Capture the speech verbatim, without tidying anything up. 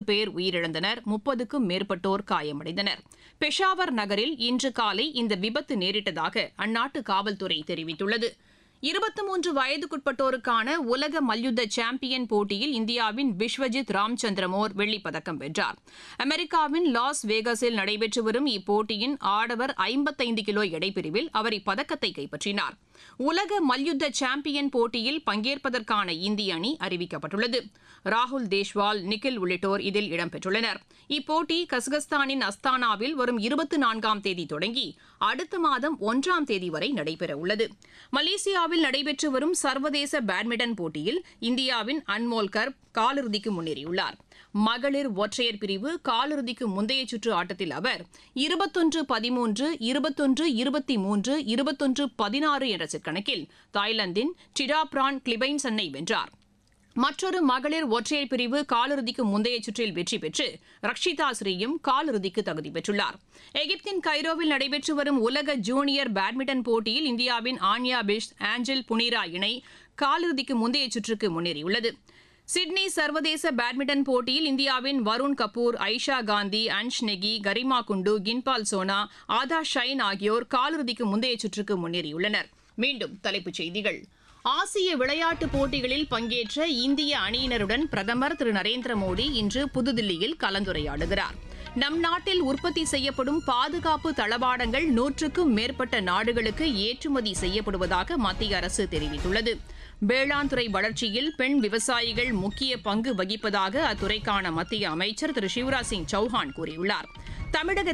பேர் உயிரிழந்தனர், முப்பதுக்கும் மேற்பட்டோர் காயமடைந்தனர். பெஷாவர் நகரில் இன்று காலை இந்த விபத்து நேரிட்டதாக அந்நாட்டு காவல்துறை தெரிவித்துள்ளது. இருபத்தி மூன்று வயதுக்குட்பட்டோருக்கான உலக மல்யுத்த சாம்பியன் போட்டியில் இந்தியாவின் விஸ்வஜித் ராம்சந்திரமோர் வெள்ளிப்பதக்கம் வென்றார். அமெரிக்காவின் லாஸ் வேகஸில் நடைபெற்று வரும் இப்போட்டியின் ஆடவர் ஐம்பத்தைந்து கிலோ எடைப்பிரிவில் அவர் இப்பதக்கத்தை கைப்பற்றினார். உலக மல்யுத்த சாம்பியன் போட்டியில் பங்கேற்பதற்கான இந்திய அணி அறிவிக்கப்பட்டுள்ளது. ராகுல் தேஷ்வால், நிக்கில் உள்ளிட்டோர் இதில் இடம்பெற்றுள்ளனர். இப்போட்டி கசகஸ்தானின் அஸ்தானாவில் வரும் இருபத்தி நான்காம் தேதி தொடங்கி அடுத்த மாதம் ஒன்றாம் தேதி வரை நடைபெறவுள்ளது. மலேசியாவில் நடைபெற்று வரும் சர்வதேச பேட்மிண்டன் போட்டியில் இந்தியாவின் அன்மோல் கர் காலிறுதிக்கு முன்னேறியுள்ளார். மகளிர் ஒற்றையர் பிரிவு காலிறுதிக்கு முந்தைய சுற்று ஆட்டத்தில் அவர் இருபத்தொன்று பதிமூன்று, இருபத்தொன்று இருபத்தி மூன்று, இருபத்தொன்று பதினாறு என்ற செட் கணக்கில் தாய்லாந்தின் டிடாப்ரான் கிளிபைன்சனை வென்றார். மற்றொரு மகளிர் ஒற்றையர் பிரிவு காலிறுதிக்கு முந்தைய சுற்றில் வெற்றி பெற்று ரக்ஷிதா ஸ்ரீயும் காலிறுதிக்கு தகுதி பெற்றுள்ளார். எகிப்தின் கைரோவில் நடைபெற்று வரும் உலக ஜூனியர் பேட்மிண்டன் போட்டியில் இந்தியாவின் ஆன்யா பிஷ், ஆஞ்சல் புனிரா இணை காலிறுதிக்கு முந்தைய சுற்றுக்கு முன்னேறியுள்ளது. சிட்னி சர்வதேச பேட்மிண்டன் போட்டியில் இந்தியாவின் வருண் கபூர், ஐஷா காந்தி, அன்ஷ் நெகி, கரிமா குண்டு, கின்பால் சோனா, ஆதா ஷைன் ஆகியோர் காலிறுதிக்கு முந்தைய சுற்றுக்கு முன்னேறியுள்ளனர். மீண்டும் தலைப்புச் செய்திகள். ஆசிய விளையாட்டுப் போட்டிகளில் பங்கேற்ற இந்திய அணியினருடன் பிரதமர் திரு நரேந்திர மோடி இன்று புதுதில்லியில் கலந்துரையாடுகிறார். நம் நாட்டில் உற்பத்தி செய்யப்படும் பாதுகாப்பு தளவாடங்கள் நூற்றுக்கும் மேற்பட்ட நாடுகளுக்கு ஏற்றுமதி செய்யப்படுவதாக மத்திய அரசு தெரிவித்துள்ளது. வேளாண் துறை வளர்ச்சியில் பெண் விவசாயிகள் முக்கிய பங்கு வகிப்பதாக அத்துறைக்கான மத்திய அமைச்சர் திரு சிவராஜ் சிங் சௌஹான் கூறியுள்ளார். தமிழக